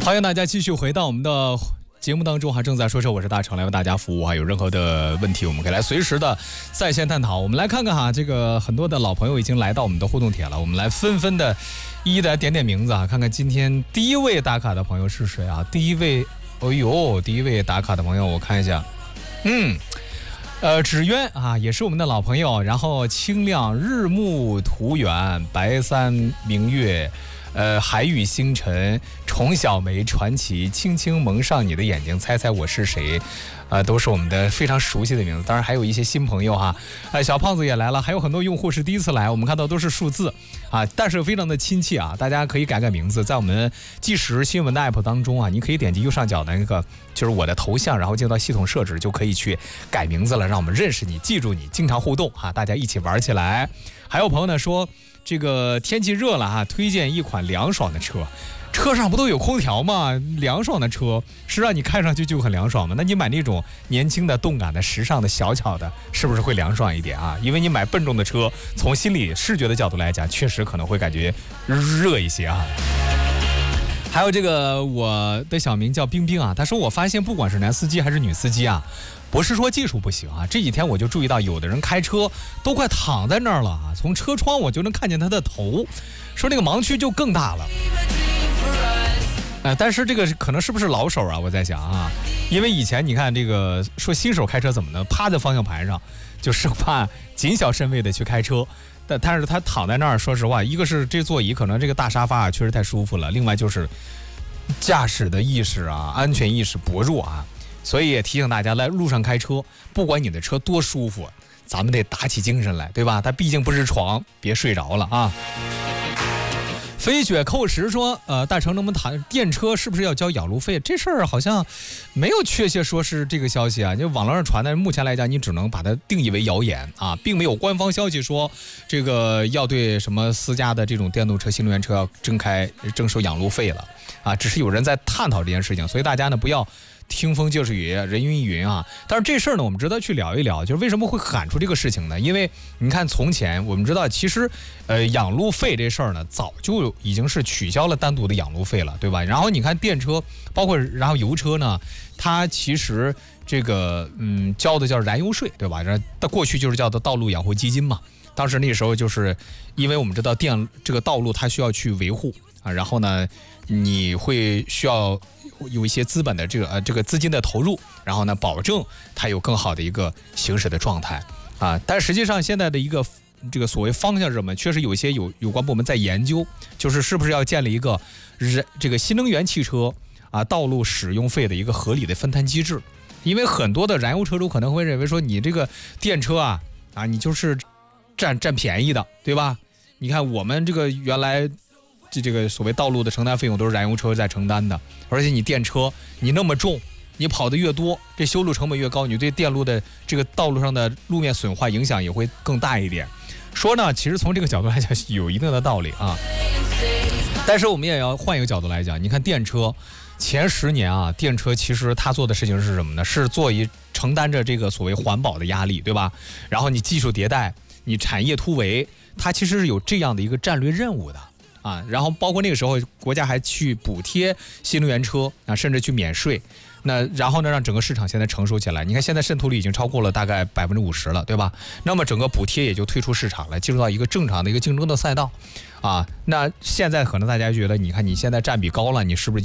欢迎大家继续回到我们的节目当中哈，正在说车，我是大成，来为大家服务哈。有任何的问题，我们可以来随时的在线探讨。我们来看看哈，这个很多的老朋友已经来到我们的互动帖了，我们来纷纷的一一的点点名字啊，看看今天第一位打卡的朋友是谁啊？第一位打卡的朋友，我看一下，纸鸢啊，也是我们的老朋友，然后清亮日暮途远，白山明月。海与星辰，虫小梅传奇，轻轻蒙上你的眼睛，猜猜我是谁，都是我们的非常熟悉的名字。当然还有一些新朋友哈，小胖子也来了，还有很多用户是第一次来，我们看到都是数字啊，但是非常的亲切啊，大家可以改名字，在我们即时新闻的 app 当中啊，你可以点击右上角的那个就是我的头像，然后进到系统设置就可以去改名字了，让我们认识你，记住你，经常互动哈，大家一起玩起来。还有朋友呢说，这个天气热了哈，推荐一款凉爽的车。车上不都有空调吗？凉爽的车是让你看上去就很凉爽吗？那你买那种年轻的、动感的、时尚的、小巧的，是不是会凉爽一点啊？因为你买笨重的车，从心理视觉的角度来讲，确实可能会感觉热一些啊。还有这个我的小名叫冰冰啊，他说我发现不管是男司机还是女司机啊，不是说技术不行啊，这几天我就注意到有的人开车都快躺在那儿了啊，从车窗我就能看见他的头，说那个盲区就更大了。但是这个可能是不是老手啊？我在想啊，因为以前你看这个说新手开车怎么呢？趴在方向盘上，就生怕谨小慎微的去开车。但是他躺在那儿，说实话，一个是这座椅可能这个大沙发啊确实太舒服了，另外就是驾驶的意识啊、安全意识薄弱啊，所以也提醒大家，在路上开车，不管你的车多舒服，咱们得打起精神来，对吧？它毕竟不是床，别睡着了啊。飞雪扣10说，大成能不能谈电车是不是要交养路费？这事儿好像没有确切说是这个消息啊，就网络上传的，目前来讲你只能把它定义为谣言啊，并没有官方消息说这个要对什么私家的这种电动车、新能源车要征收养路费了啊，只是有人在探讨这件事情，所以大家呢不要听风就是雨，人云亦云啊。但是这事儿呢，我们值得去聊一聊，就是为什么会喊出这个事情呢？因为你看，从前我们知道，其实养路费这事儿呢，早就已经是取消了单独的养路费了，对吧？然后你看电车，包括然后油车呢，它其实这个交的叫燃油税，对吧？它过去就是叫的道路养护基金嘛。当时那时候就是因为我们知道这个道路它需要去维护啊，然后呢，你会需要有一些资本的这个资金的投入，然后呢，保证它有更好的一个行驶的状态啊。但实际上现在的一个这个所谓方向是什么？确实有一些有关部门在研究，就是是不是要建立一个这个新能源汽车啊道路使用费的一个合理的分摊机制。因为很多的燃油车主可能会认为说，你这个电车啊你就是占便宜的，对吧？你看我们这个原来这个所谓道路的承担费用都是燃油车在承担的，而且你电车你那么重，你跑得越多，这修路成本越高，你对电路的这个道路上的路面损坏影响也会更大一点。说呢，其实从这个角度来讲有一定的道理啊，但是我们也要换一个角度来讲，你看电车前10年啊，电车其实它做的事情是什么呢？是承担着这个所谓环保的压力，对吧？然后你技术迭代，你产业突围，它其实是有这样的一个战略任务的。然后包括那个时候国家还去补贴新能源车啊，甚至去免税，那然后呢让整个市场现在成熟起来。你看现在渗透率已经超过了大概50%了，对吧？那么整个补贴也就退出市场了，进入到一个正常的一个竞争的赛道啊。那现在可能大家觉得，你看你现在占比高了，你是不是